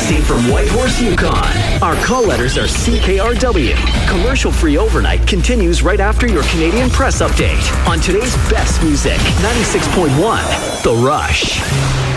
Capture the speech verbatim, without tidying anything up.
Broadcasting from Whitehorse, Yukon. Our call letters are C K R W. Commercial-free overnight continues right after your Canadian Press Update on today's best music, ninety-six point one The Rush.